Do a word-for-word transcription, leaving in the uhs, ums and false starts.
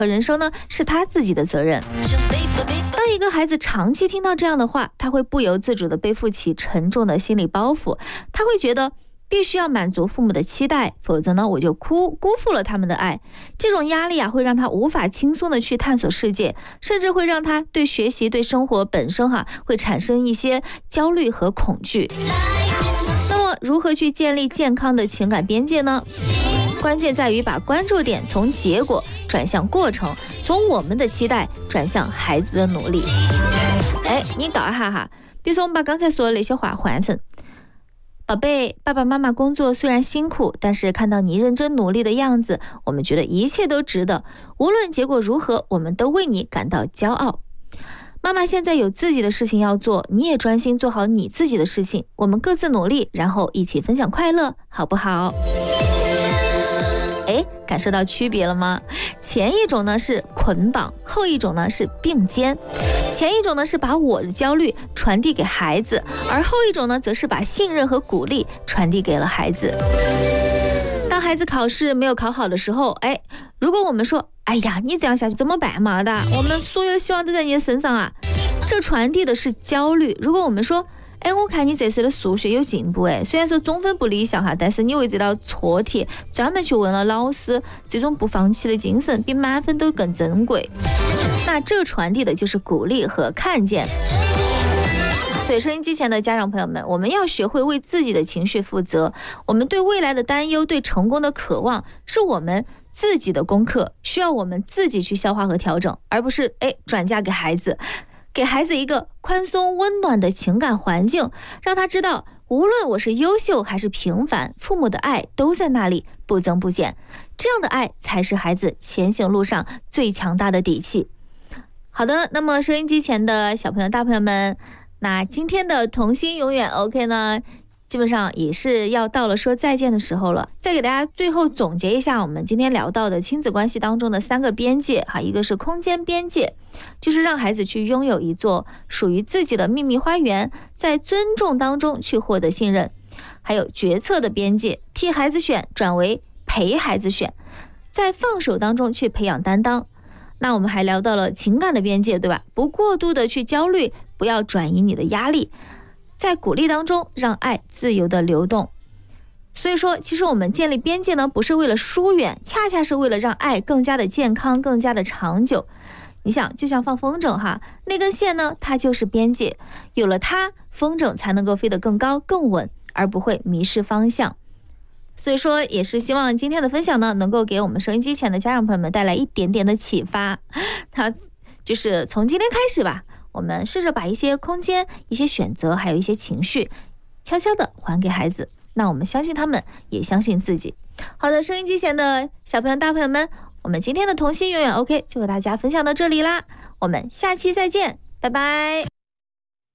和人生呢是他自己的责任。当一个孩子长期听到这样的话，他会不由自主地背负起沉重的心理包袱，他会觉得必须要满足父母的期待，否则呢我就辜辜负了他们的爱。这种压力啊，会让他无法轻松的去探索世界，甚至会让他对学习、对生活本身哈、啊、会产生一些焦虑和恐惧。那么如何去建立健康的情感边界呢？关键在于把关注点从结果转向过程，从我们的期待转向孩子的努力。哎，你搞一下哈，比如说我们把刚才说的那些话换成：宝贝，爸爸妈妈工作虽然辛苦，但是看到你认真努力的样子，我们觉得一切都值得。无论结果如何，我们都为你感到骄傲。妈妈现在有自己的事情要做，你也专心做好你自己的事情，我们各自努力，然后一起分享快乐，好不好？哎，感受到区别了吗？前一种呢是捆绑，后一种呢是并肩。前一种呢是把我的焦虑传递给孩子，而后一种呢则是把信任和鼓励传递给了孩子。当孩子考试没有考好的时候，哎，如果我们说，哎呀，你这样下去怎么办嘛的？我们所有的希望都在你的身上啊，这传递的是焦虑。如果我们说，哎，我看你这次的数学有进步，哎，虽然说总分不理想哈，但是你为这道错题专门去问了老师，这种不放弃的精神比满分都更珍贵。那这传递的就是鼓励和看见。所以收音机前的家长朋友们，我们要学会为自己的情绪负责。我们对未来的担忧、对成功的渴望，是我们自己的功课，需要我们自己去消化和调整，而不是哎转嫁给孩子。给孩子一个宽松温暖的情感环境，让他知道无论我是优秀还是平凡，父母的爱都在那里不增不减，这样的爱才是孩子前行路上最强大的底气。好的，那么收音机前的小朋友大朋友们，那今天的童心永远 OK 呢，基本上也是要到了说再见的时候了。再给大家最后总结一下我们今天聊到的亲子关系当中的三个边界哈，一个是空间边界，就是让孩子去拥有一座属于自己的秘密花园，在尊重当中去获得信任。还有决策的边界，替孩子选转为陪孩子选，在放手当中去培养担当。那我们还聊到了情感的边界，对吧？不过度的去焦虑，不要转移你的压力，在鼓励当中让爱自由的流动。所以说其实我们建立边界呢，不是为了疏远，恰恰是为了让爱更加的健康，更加的长久。你想，就像放风筝哈，那根线呢它就是边界，有了它，风筝才能够飞得更高更稳，而不会迷失方向。所以说也是希望今天的分享呢，能够给我们收音机前的家长朋友们带来一点点的启发。它就是从今天开始吧，我们试着把一些空间、一些选择还有一些情绪悄悄的还给孩子，那我们相信他们，也相信自己。好的，收音机前的小朋友大朋友们，我们今天的童心永远 OK 就和大家分享到这里啦，我们下期再见，拜拜。